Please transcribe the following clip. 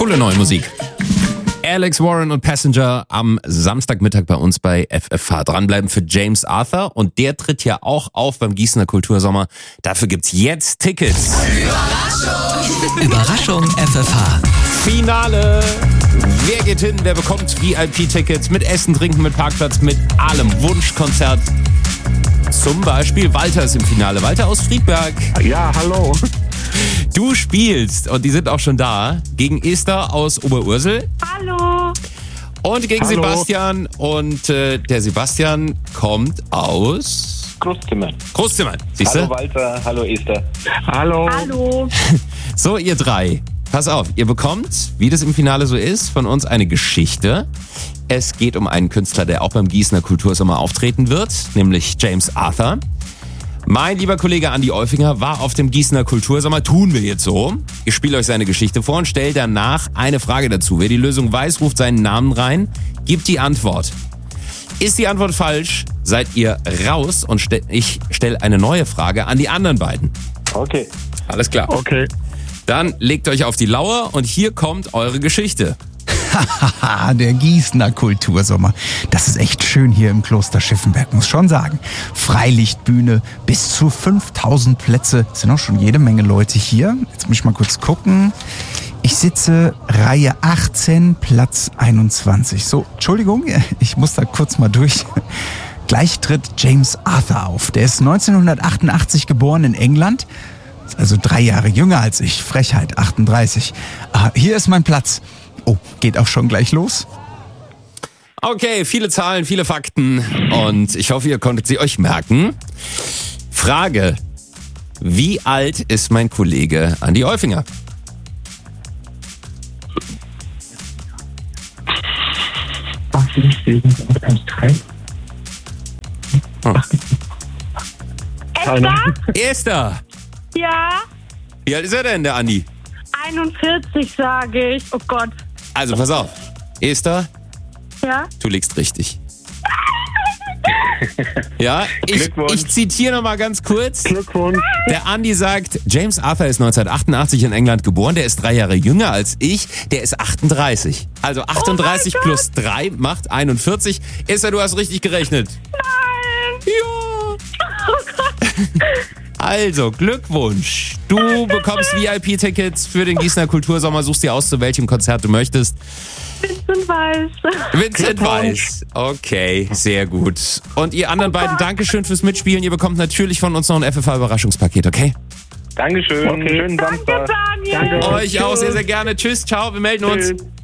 Coole neue Musik. Alex Warren und Passenger am Samstagmittag bei uns bei FFH. Dranbleiben für James Arthur. Und der tritt ja auch auf beim Gießener Kultursommer. Dafür gibt's jetzt Tickets. Überraschung FFH. Finale. Wer geht hin? Wer bekommt VIP-Tickets mit Essen, Trinken, mit Parkplatz, mit allem? Wunschkonzert. Zum Beispiel Walter ist im Finale. Walter aus Friedberg. Ja, hallo. Du spielst, und die sind auch schon da, gegen Esther aus Oberursel. Hallo. Und gegen Hallo. Sebastian. Und der Sebastian kommt aus Großzimmern. Großzimmern. Siehst Hallo du? Walter, hallo Esther. Hallo. Hallo. So, ihr drei. Pass auf, ihr bekommt, wie das im Finale so ist, von uns eine Geschichte. Es geht um einen Künstler, der auch beim Gießener Kultursommer auftreten wird, nämlich James Arthur. Mein lieber Kollege Andi Olfinger war auf dem Gießener Kultursommer. Tun wir jetzt so. Ich spiele euch seine Geschichte vor und stelle danach eine Frage dazu. Wer die Lösung weiß, ruft seinen Namen rein, gibt die Antwort. Ist die Antwort falsch, seid ihr raus und ich stelle eine neue Frage an die anderen beiden. Okay. Alles klar. Okay. Dann legt euch auf die Lauer und hier kommt eure Geschichte. Haha, der Gießener Kultursommer. Das ist echt schön hier im Kloster Schiffenberg, muss schon sagen. Freilichtbühne, bis zu 5000 Plätze. Es sind auch schon jede Menge Leute hier. Jetzt muss ich mal kurz gucken. Ich sitze Reihe 18, Platz 21. So, Entschuldigung, ich muss da kurz mal durch. Gleich tritt James Arthur auf. Der ist 1988 geboren in England. Ist also 3 Jahre jünger als ich. Frechheit, 38. Hier ist mein Platz. Oh, geht auch schon gleich los? Okay, viele Zahlen, viele Fakten und ich hoffe, ihr konntet sie euch merken. Frage: Wie alt ist mein Kollege Andi Olfinger? Esther? Esther! Ja. Wie alt ist er denn, der Andi? 41 sage ich. Oh Gott. Also pass auf, Esther, Ja. du liegst richtig. Ja, Glückwunsch. ich zitiere nochmal ganz kurz. Glückwunsch. Der Andi sagt, James Arthur ist 1988 in England geboren, der ist 3 Jahre jünger als ich, der ist 38. Also 38 plus 3 macht 41. Esther, du hast richtig gerechnet. Nein. Ja. Oh Gott. Also, Glückwunsch. Du bekommst VIP-Tickets für den Gießener Kultursommer, suchst dir aus, zu welchem Konzert du möchtest. Vincent Weiss. Vincent Weiss. Okay, sehr gut. Und ihr anderen beiden, Dankeschön fürs Mitspielen. Ihr bekommt natürlich von uns noch ein FFH-Überraschungspaket, okay? Dankeschön. Okay. Schönen Danke, Samstag. Daniel. Euch auch sehr, sehr gerne. Tschüss, ciao, wir melden uns. Tschüss.